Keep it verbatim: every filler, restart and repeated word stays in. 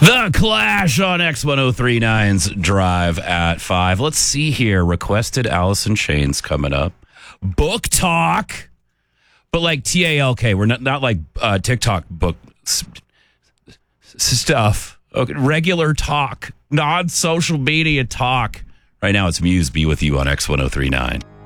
The Clash on X ten thirty-nine's Drive at five. Let's see here. Requested Alice in Chains coming up. Book talk. But like T A L K. We're not, not like uh, TikTok book s- stuff. Okay, regular talk. Non-social media talk. Right now it's Muse Be With You on X ten thirty-nine.